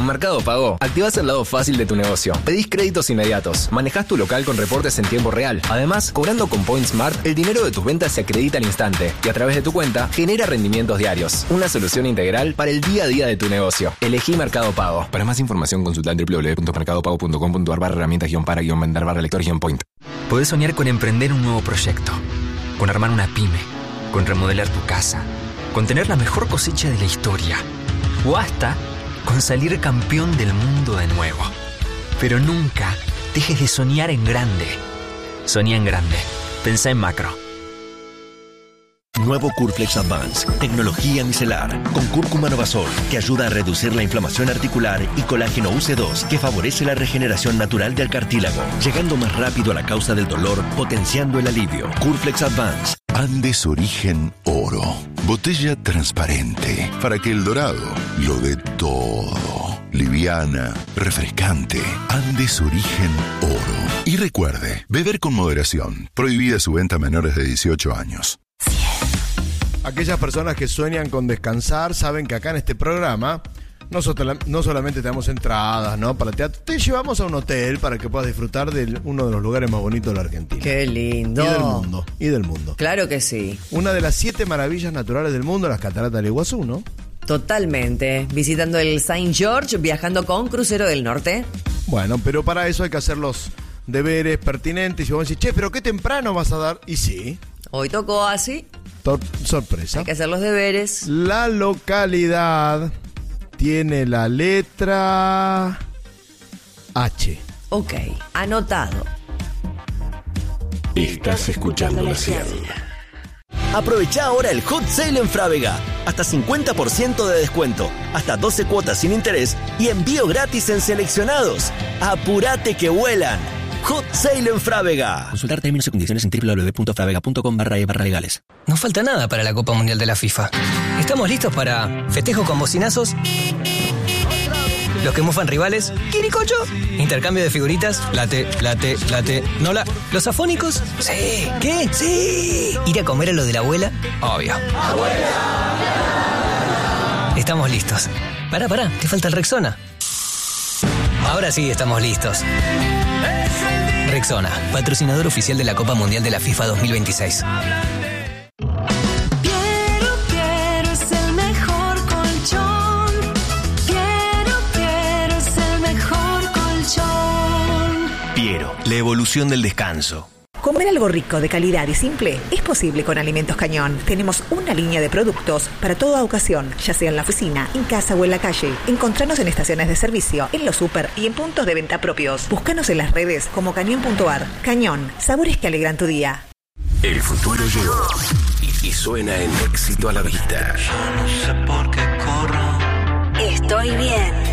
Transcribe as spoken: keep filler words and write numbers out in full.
Mercado Pago, activás el lado fácil de tu negocio. Pedís créditos inmediatos, manejás tu local con reportes en tiempo real. Además, cobrando con Point Smart, el dinero de tus ventas se acredita al instante y a través de tu cuenta genera rendimientos diarios. Una solución integral para el día a día de tu negocio. Elegí Mercado Pago. Para más información, consulta en doble u doble u doble u punto mercado pago punto com punto a r barra herramientas guión para guión vender barra lector guión point. Podés soñar con emprender un nuevo proyecto, con armar una pyme, con remodelar tu casa, con tener la mejor cosecha de la historia o hasta con salir campeón del mundo de nuevo. Pero nunca dejes de soñar en grande. Soñá en grande. Pensá en macro. Nuevo Curflex Advance, tecnología micelar, con cúrcuma novasol, que ayuda a reducir la inflamación articular, y colágeno U C dos, que favorece la regeneración natural del cartílago, llegando más rápido a la causa del dolor, potenciando el alivio. Curflex Advance. Andes Origen Oro. Botella transparente, para que el dorado lo dé todo. Liviana, refrescante. Andes Origen Oro. Y recuerde, beber con moderación. Prohibida su venta a menores de dieciocho años. Aquellas personas que sueñan con descansar saben que acá en este programa no, so- no solamente tenemos entradas, ¿no?, para teatro, te llevamos a un hotel para que puedas disfrutar de uno de los lugares más bonitos de la Argentina. Qué lindo. Y del mundo. Y del mundo. Claro que sí. Una de las siete maravillas naturales del mundo, las cataratas del Iguazú, ¿no? Totalmente. Visitando el Saint George, viajando con Crucero del Norte. Bueno, pero para eso hay que hacer los deberes pertinentes. Y vamos a decir, che, pero qué temprano vas a dar. Y sí. Hoy tocó así. Tor- sorpresa. Hay que hacer los deberes. La localidad tiene la letra H. Ok, anotado. Estás escuchando la Cielo. Aprovecha ahora el Hot Sale en Frávega. Hasta cincuenta por ciento de descuento, hasta doce cuotas sin interés y envío gratis en seleccionados. ¡Apurate que vuelan! Hot Sale en Frávega. Consultar términos y condiciones en doble u doble u doble u punto fravega punto com barra e barra legales. No falta nada para la Copa Mundial de la FIFA. Estamos listos para festejo con bocinazos, los que mofan rivales, quiricocho, intercambio de figuritas, late, late, late, nola, los afónicos, sí, ¿qué? Sí, ir a comer a lo de la abuela, obvio. ¡Abuela! Estamos listos. Pará, pará, te falta el Rexona. Ahora sí estamos listos. Rexona, patrocinador oficial de la Copa Mundial de la FIFA dos mil veintiséis. Piero, Piero es el mejor colchón. Piero, Piero es el mejor colchón. Piero, la evolución del descanso. Comer algo rico, de calidad y simple es posible con Alimentos Cañón. Tenemos una línea de productos para toda ocasión, ya sea en la oficina, en casa o en la calle. Encontranos en estaciones de servicio, en los súper y en puntos de venta propios. Búscanos en las redes como cañón punto ar. Cañón, sabores que alegran tu día. El futuro llegó y, y suena en Éxito a la Vista. Yo no sé por qué corro. Estoy bien.